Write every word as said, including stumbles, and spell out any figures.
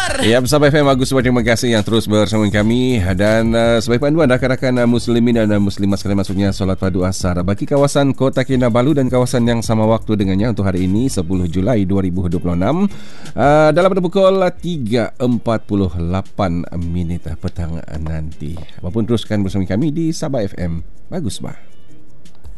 Ya, bersama F M Agus, terima kasih yang terus bersama kami. Dan uh, sebagai panduan rakan-rakan uh, muslimin dan uh, muslimat sekalian, masuknya solat fardu asar bagi kawasan Kota Kinabalu dan kawasan yang sama waktu dengannya untuk hari ini sepuluh Julai dua ribu dua puluh enam uh, dalam pada pukul tiga empat puluh lapan minit petang nanti. Apapun teruskan bersama kami di Sabah F M. Bagus bah.